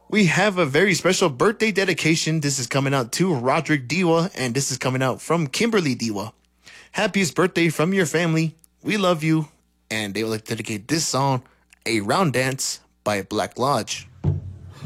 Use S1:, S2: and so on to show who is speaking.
S1: We have a very special birthday dedication. This is coming out to Roderick Diwa, and this is coming out from Kimberly Diwa. Happiest birthday from your family. We love you. And they would like to dedicate this song, A Round Dance by Black Lodge.